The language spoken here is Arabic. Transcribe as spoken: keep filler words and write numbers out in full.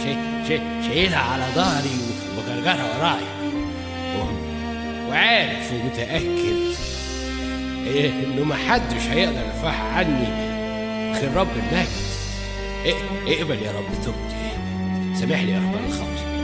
شي شي شايلها على ظهري وبجرجرها ورايا، وعارف ومتأكد إيه إنه محدش هيقدر يرفعها عني غير رب المجد. اقبل يا رب توبتي، سامحني يا رب على الخطأ.